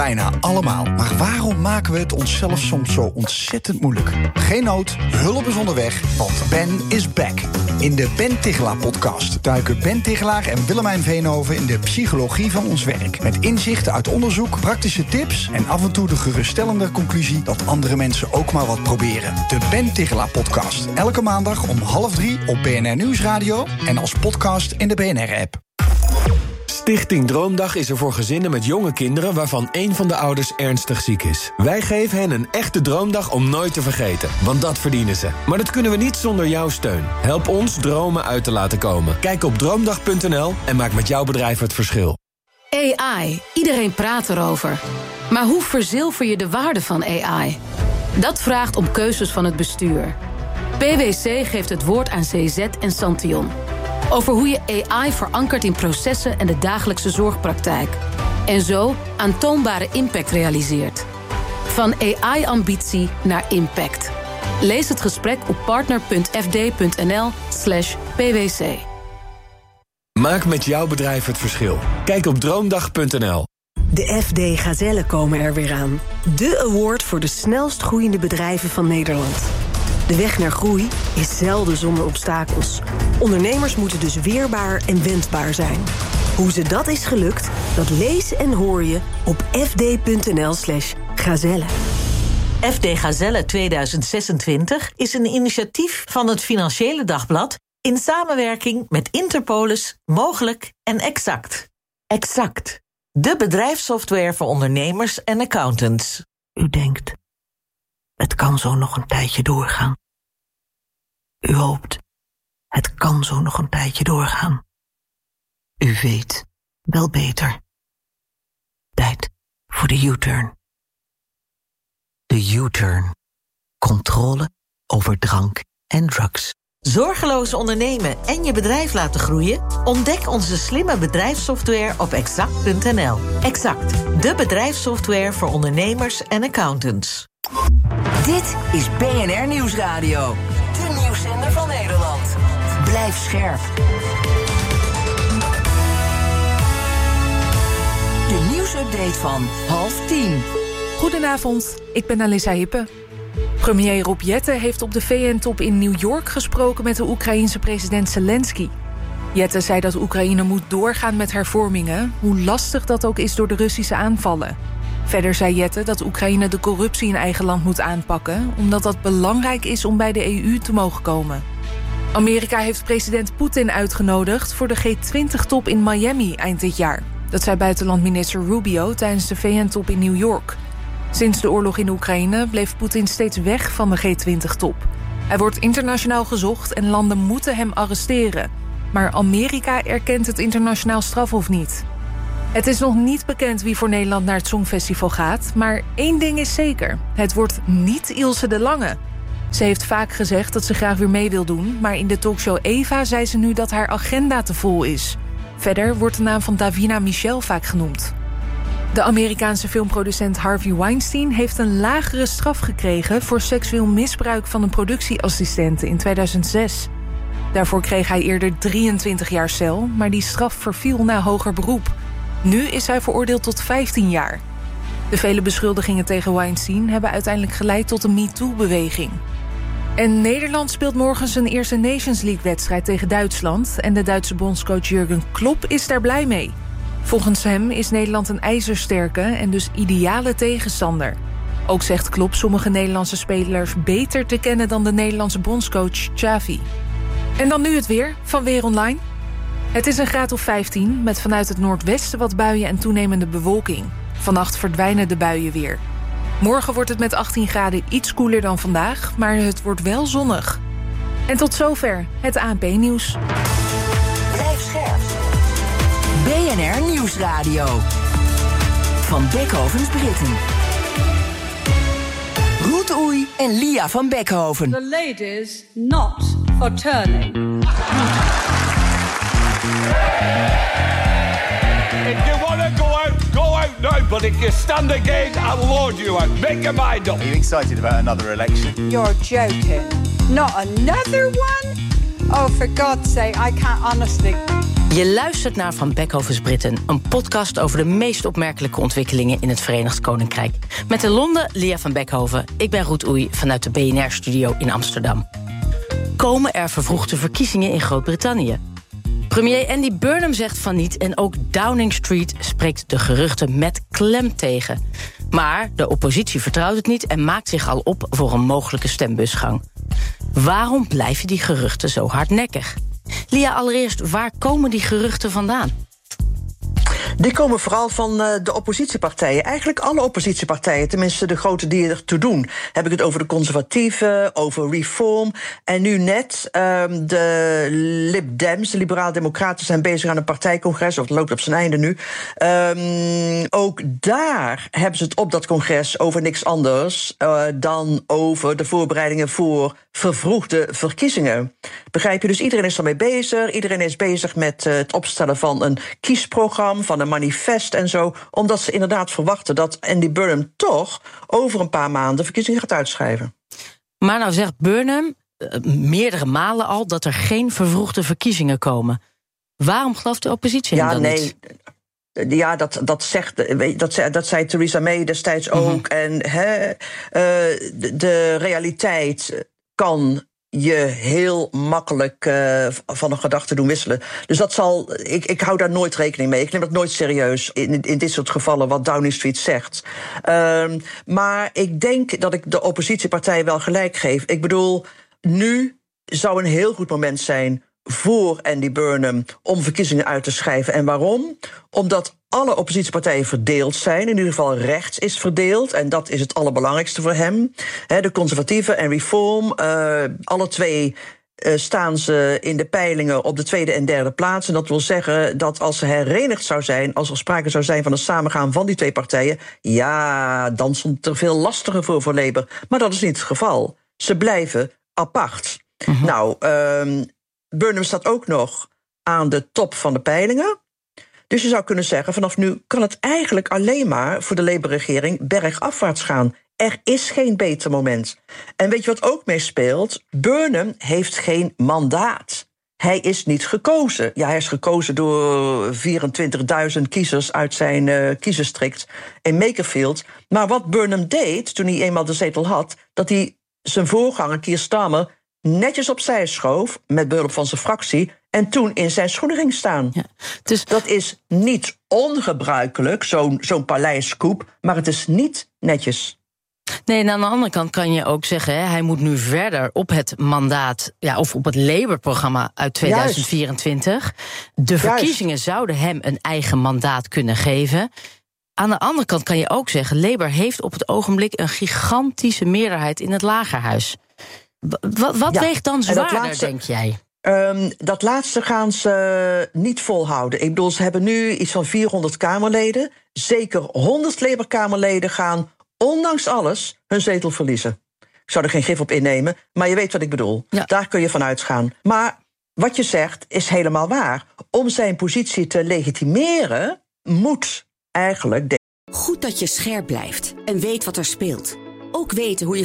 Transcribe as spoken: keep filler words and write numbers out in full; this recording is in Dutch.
bijna allemaal. Maar waarom maken we het onszelf soms zo ontzettend moeilijk? Geen nood, hulp is onderweg, want Ben is back. In de Ben Tichelaar-podcast duiken Ben Tichelaar en Willemijn Veenhoven in de psychologie van ons werk. Met inzichten uit onderzoek, praktische tips en af en toe de geruststellende conclusie dat andere mensen ook maar wat proberen. De Ben Tichelaar-podcast. Elke maandag om half drie op B N R Nieuwsradio en als podcast in de B N R-app. Stichting Droomdag is er voor gezinnen met jonge kinderen waarvan één van de ouders ernstig ziek is. Wij geven hen een echte droomdag om nooit te vergeten, want dat verdienen ze. Maar dat kunnen we niet zonder jouw steun. Help ons dromen uit te laten komen. Kijk op droomdag punt n l en maak met jouw bedrijf het verschil. A I. Iedereen praat erover. Maar hoe verzilver je de waarde van A I? Dat vraagt om keuzes van het bestuur. P w C geeft het woord aan C Z en Santion. Over hoe je A I verankert in processen en de dagelijkse zorgpraktijk. En zo aantoonbare impact realiseert. Van A I-ambitie naar impact. Lees het gesprek op partner punt f d punt n l slash p w c. Maak met jouw bedrijf het verschil. Kijk op droomdag punt n l. De F D Gazellen komen er weer aan. De award voor de snelst groeiende bedrijven van Nederland. De weg naar groei is zelden zonder obstakels. Ondernemers moeten dus weerbaar en wendbaar zijn. Hoe ze dat is gelukt, dat lees en hoor je op f d punt n l slash gazelle. F D Gazelle tweeduizend zesentwintig is een initiatief van het Financiële Dagblad in samenwerking met Interpolis, Mogelijk en Exact. Exact, de bedrijfssoftware voor ondernemers en accountants. U denkt, het kan zo nog een tijdje doorgaan. U hoopt, het kan zo nog een tijdje doorgaan. U weet, wel beter. Tijd voor de U-turn. De U-turn. Controle over drank en drugs. Zorgeloos ondernemen en je bedrijf laten groeien? Ontdek onze slimme bedrijfssoftware op exact punt n l. Exact, de bedrijfssoftware voor ondernemers en accountants. Dit is B N R Nieuwsradio. De nieuwszender van Nederland. Blijf scherp. De nieuwsupdate van half tien. Goedenavond, ik ben Alissa Hippe. Premier Rob Jetten heeft op de V N-top in New York gesproken met de Oekraïense president Zelensky. Jetten zei dat Oekraïne moet doorgaan met hervormingen, hoe lastig dat ook is door de Russische aanvallen. Verder zei Jetten dat Oekraïne de corruptie in eigen land moet aanpakken, omdat dat belangrijk is om bij de E U te mogen komen. Amerika heeft president Poetin uitgenodigd voor de G twintig-top in Miami eind dit jaar. Dat zei buitenlandminister Rubio tijdens de V N-top in New York. Sinds de oorlog in Oekraïne bleef Poetin steeds weg van de G twintig-top. Hij wordt internationaal gezocht en landen moeten hem arresteren. Maar Amerika erkent het internationaal strafhof niet. Het is nog niet bekend wie voor Nederland naar het Songfestival gaat, maar één ding is zeker. Het wordt niet Ilse de Lange. Ze heeft vaak gezegd dat ze graag weer mee wil doen, maar in de talkshow Eva zei ze nu dat haar agenda te vol is. Verder wordt de naam van Davina Michel vaak genoemd. De Amerikaanse filmproducent Harvey Weinstein heeft een lagere straf gekregen voor seksueel misbruik van een productieassistente in tweeduizend zes. Daarvoor kreeg hij eerder drieëntwintig jaar cel, maar die straf verviel na hoger beroep. Nu is hij veroordeeld tot vijftien jaar. De vele beschuldigingen tegen Weinstein hebben uiteindelijk geleid tot een MeToo-beweging. En Nederland speelt morgen zijn eerste Nations League-wedstrijd tegen Duitsland, en de Duitse bondscoach Jurgen Klopp is daar blij mee. Volgens hem is Nederland een ijzersterke en dus ideale tegenstander. Ook zegt Klopp sommige Nederlandse spelers beter te kennen dan de Nederlandse bondscoach Xavi. En dan nu het weer van Weer Online. Het is een graad of vijftien, met vanuit het noordwesten wat buien en toenemende bewolking. Vannacht verdwijnen de buien weer. Morgen wordt het met achttien graden iets koeler dan vandaag, maar het wordt wel zonnig. En tot zover het A N P-nieuws. Blijf scherp. B N R Nieuwsradio. Van Beckhovens Britten. Ruud Oei en Lia van Beckhoven. The ladies not for turning. If you want to go out, go out now. But if you stand again, I'll lord you out. Make your mind up. Are you excited about another election? You're joking. Not another one? Oh, for God's sake, I can't honestly. Je luistert naar Van Beckhovens Britten, een podcast over de meest opmerkelijke ontwikkelingen in het Verenigd Koninkrijk. Met in Londen Lia van Beckhoven, ik ben Ruud Oei vanuit de B N R-studio in Amsterdam. Komen er vervroegde verkiezingen in Groot-Brittannië? Premier Andy Burnham zegt van niet en ook Downing Street spreekt de geruchten met klem tegen. Maar de oppositie vertrouwt het niet en maakt zich al op voor een mogelijke stembusgang. Waarom blijven die geruchten zo hardnekkig? Lia, allereerst, waar komen die geruchten vandaan? Die komen vooral van uh, de oppositiepartijen. Eigenlijk alle oppositiepartijen, tenminste de grote die ertoe doen. Heb ik het over de conservatieven, over Reform. En nu net, um, de Lib Dems, de Liberaal-Democraten, zijn bezig aan een partijcongres, of het loopt op zijn einde nu. Um, ook daar hebben ze het op dat congres over niks anders uh, dan over de voorbereidingen voor vervroegde verkiezingen. Begrijp je? Dus iedereen is ermee bezig. Iedereen is bezig met uh, het opstellen van een kiesprogramma, van een manifest en zo, omdat ze inderdaad verwachten dat Andy Burnham toch over een paar maanden verkiezingen gaat uitschrijven. Maar nou zegt Burnham uh, meerdere malen al dat er geen vervroegde verkiezingen komen. Waarom gelooft de oppositie ja, dan nee. niet? Ja, dat, dat, zegt, dat, zei, dat zei Theresa May destijds ook. Mm-hmm. En he, uh, de, de realiteit kan je heel makkelijk uh, van een gedachte doen wisselen. Dus dat zal, ik, ik hou daar nooit rekening mee. Ik neem dat nooit serieus in, in dit soort gevallen wat Downing Street zegt. Um, maar ik denk dat ik de oppositiepartij wel gelijk geef. Ik bedoel, nu zou een heel goed moment zijn voor Andy Burnham om verkiezingen uit te schrijven. En waarom? Omdat alle oppositiepartijen verdeeld zijn. In ieder geval rechts is verdeeld. En dat is het allerbelangrijkste voor hem. He, de conservatieven en Reform, uh, alle twee uh, staan ze in de peilingen op de tweede en derde plaats. En dat wil zeggen dat als ze herenigd zou zijn, als er sprake zou zijn van een samengaan van die twee partijen, ja, dan stond het er veel lastiger voor voor Labour. Maar dat is niet het geval. Ze blijven apart. Mm-hmm. Nou, um, Burnham staat ook nog aan de top van de peilingen. Dus je zou kunnen zeggen, vanaf nu kan het eigenlijk alleen maar voor de Labour-regering bergafwaarts gaan. Er is geen beter moment. En weet je wat ook meespeelt? Burnham heeft geen mandaat. Hij is niet gekozen. Ja, hij is gekozen door vierentwintigduizend kiezers uit zijn uh, kiezerstrict in Makerfield. Maar wat Burnham deed toen hij eenmaal de zetel had, dat hij zijn voorganger Keir Starmer netjes opzij schoof met behulp van zijn fractie en toen in zijn schoenen ging staan. Ja, dus dat is niet ongebruikelijk, zo'n, zo'n paleiscoup, maar het is niet netjes. Nee, en aan de andere kant kan je ook zeggen, hè, hij moet nu verder op het mandaat, ja, of op het Labour-programma uit tweeduizend vierentwintig. Juist. De verkiezingen Juist. zouden hem een eigen mandaat kunnen geven. Aan de andere kant kan je ook zeggen, Labour heeft op het ogenblik een gigantische meerderheid in het Lagerhuis. Wat, wat ja, weegt dan zwaarder, laatste, denk jij? Um, dat laatste gaan ze niet volhouden. Ik bedoel, ze hebben nu iets van vierhonderd Kamerleden. Zeker honderd Labour-Kamerleden gaan, ondanks alles, hun zetel verliezen. Ik zou er geen gif op innemen, maar je weet wat ik bedoel. Ja. Daar kun je van uitgaan. Maar wat je zegt is helemaal waar. Om zijn positie te legitimeren, moet eigenlijk... De- Goed dat je scherp blijft en weet wat er speelt. Ook weten hoe je